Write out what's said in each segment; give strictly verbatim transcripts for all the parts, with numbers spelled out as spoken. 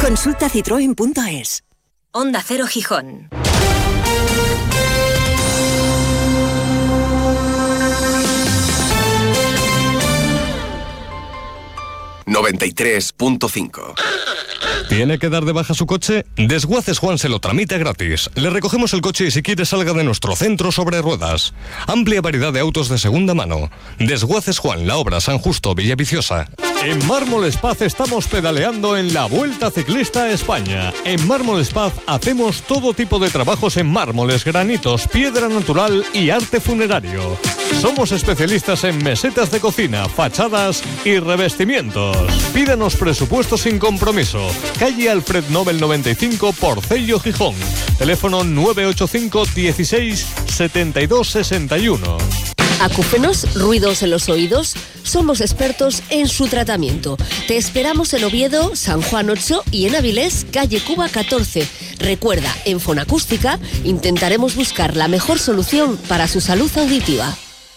Consulta citroen punto es. Onda Cero Gijón. noventa y tres punto cinco. ¿Tiene que dar de baja su coche? Desguaces Juan se lo tramita gratis. Le recogemos el coche y si quiere salga de nuestro centro sobre ruedas. Amplia variedad de autos de segunda mano. Desguaces Juan, La Obra, San Justo, Villaviciosa. En Mármoles Paz estamos pedaleando en la Vuelta Ciclista a España. En Mármoles Paz hacemos todo tipo de trabajos en mármoles, granitos, piedra natural y arte funerario. Somos especialistas en mesetas de cocina, fachadas y revestimientos. Pídanos presupuesto sin compromiso. Calle Alfred Nobel noventa y cinco, Porcello, Gijón. Teléfono nueve ocho cinco dieciséis setenta y dos sesenta y uno. Acúfenos, ruidos en los oídos. Somos expertos en su tratamiento. Te esperamos en Oviedo, San Juan ocho y en Avilés, calle Cuba catorce. Recuerda, en Fonacústica intentaremos buscar la mejor solución para su salud auditiva.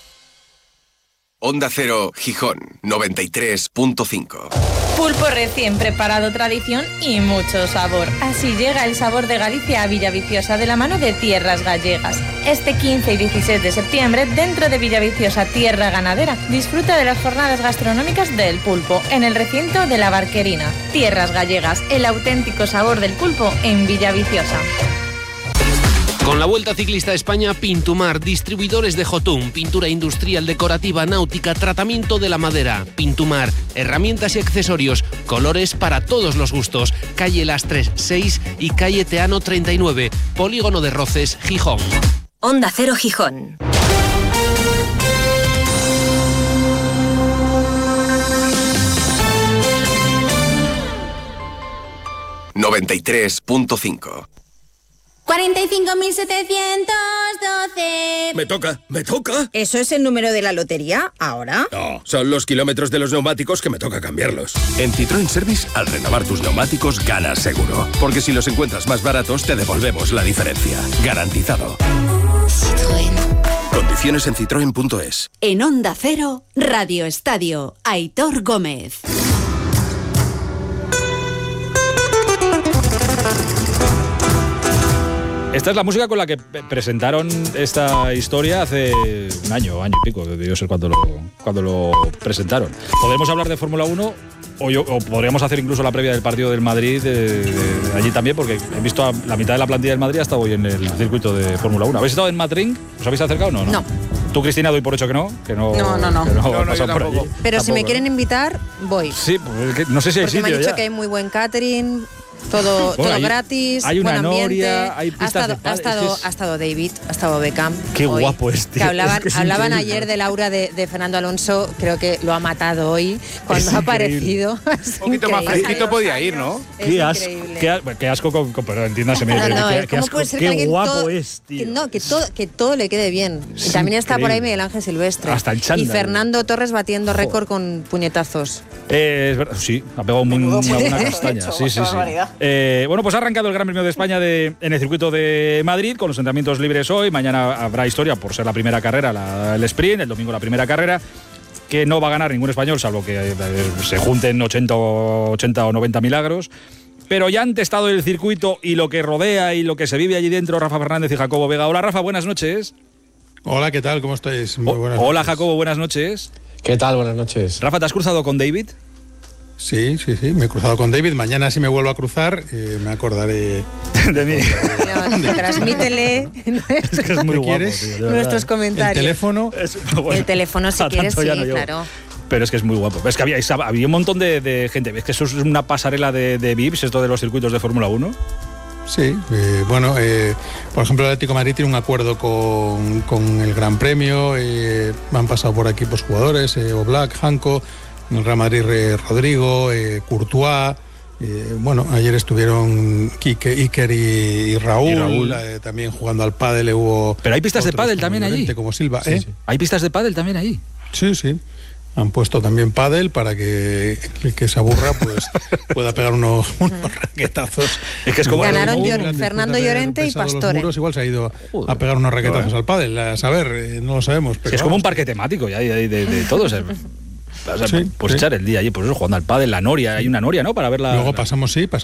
Onda Cero Gijón, noventa y tres punto cinco. Pulpo recién preparado, tradición y mucho sabor. Así llega el sabor de Galicia a Villaviciosa de la mano de Tierras Gallegas. Este quince y dieciséis de septiembre, dentro de Villaviciosa Tierra Ganadera, disfruta de las jornadas gastronómicas del pulpo en el recinto de la Barquerina. Tierras Gallegas, el auténtico sabor del pulpo en Villaviciosa. Con la Vuelta Ciclista a España, Pintumar, distribuidores de Jotun, pintura industrial, decorativa, náutica, tratamiento de la madera. Pintumar, herramientas y accesorios, colores para todos los gustos. Calle Lastres seis y calle Teano treinta y nueve, Polígono de Roces, Gijón. Onda Cero Gijón. noventa y tres punto cinco. cuarenta y cinco mil setecientos doce. Me toca, me toca. ¿Eso es el número de la lotería ahora? No, son los kilómetros de los neumáticos que me toca cambiarlos. En Citroën Service, al renovar tus neumáticos, ganas seguro. Porque si los encuentras más baratos, te devolvemos la diferencia. Garantizado. Citroën. Condiciones en citroen punto es. En Onda Cero, Radio Estadio, Aitor Gómez. Esta es la música con la que presentaron esta historia hace un año, año y pico, debió ser cuando lo, cuando lo presentaron. Podemos hablar de Fórmula uno o, yo, o podríamos hacer incluso la previa del partido del Madrid de, de, de allí también, porque he visto a la mitad de la plantilla del Madrid hasta hoy en el circuito de Fórmula uno. ¿Habéis estado en Madrid? ¿Os habéis acercado o no? No. Tú, Cristina, doy por hecho que no. Que no, no, no. no. Que no, no, no yo por allí. Pero tampoco, si me quieren invitar, voy. Sí, pues, no sé si hay porque sitio me han dicho ya. que hay muy buen catering. Todo, bueno, todo hay, gratis, hay una buen ambiente. noria, hay ha estado, de ha, estado, es que es... ha estado David, ha estado Beckham. Qué hoy, guapo es, tío. Que hablaban, es que es hablaban increíble. ayer del aura de, de Fernando Alonso, creo que lo ha matado hoy cuando es ha aparecido. Un poquito más fresquito podía ir, ¿no? Qué asco, qué, qué asco con, con, pero entiéndase, no, no, qué, qué, ¿cómo asco, puede ser qué que alguien guapo todo, es, tío. Que, no, que todo, que todo le quede bien. Es y también está por ahí increíble. Miguel Ángel Silvestre. Hasta el chándal. Y Fernando Torres batiendo récord con puñetazos. Eh, es verdad, sí, ha pegado muy, una buena castaña. Sí, sí, sí. Eh, bueno, pues ha arrancado el Gran Premio de España de, en el circuito de Madrid con los entrenamientos libres hoy. Mañana habrá historia por ser la primera carrera, la, el sprint. El domingo la primera carrera, que no va a ganar ningún español, salvo que eh, se junten ochenta, ochenta o noventa milagros. Pero ya han testado el circuito y lo que rodea y lo que se vive allí dentro Rafa Fernández y Jacobo Vega. Hola, Rafa, buenas noches. Hola, ¿qué tal? ¿Cómo estáis? Muy buenas Hola, noches. Jacobo, buenas noches. ¿Qué tal? Buenas noches. Rafa, ¿te has cruzado con David? Sí, sí, sí, me he cruzado con David. Mañana si me vuelvo a cruzar, eh, me acordaré de mí. No, transmítele es que es muy guapo, tío, nuestros comentarios. El teléfono. Es, bueno, el teléfono si quieres, sí, no claro. Pero es que es muy guapo. Es que había, había un montón de, de gente. ¿Ves que eso es una pasarela de, de V I Ps, esto de los circuitos de Fórmula uno? Sí, eh, bueno, eh, por ejemplo, el Atlético de Madrid tiene un acuerdo con, con el Gran Premio. Eh, han pasado por aquí pues, jugadores, eh, Oblak, Janko. En el Real Madrid, eh, Rodrigo, eh, Courtois, eh, bueno, ayer estuvieron Quique, Iker y, y Raúl, y Raúl. Eh, también jugando al pádel hubo... Pero hay pistas de pádel también allí. Como Silva, sí, ¿eh? Sí. Hay pistas de pádel también allí. Sí, sí. Han puesto también pádel para que el que se aburra pues pueda pegar unos, unos raquetazos. Es que es como ganaron Llor- Fernando Llorente y Pastore. Muros, igual se ha ido a pegar unos raquetazos al pádel, a saber, eh, no lo sabemos. Pero sí, es como un parque temático ya de, de, de todo. O sea, o sea, sí, pues sí. echar el día allí, pues eso, jugando al pádel, la noria, hay una noria, ¿no? Para verla. Luego pasamos, sí, pasamos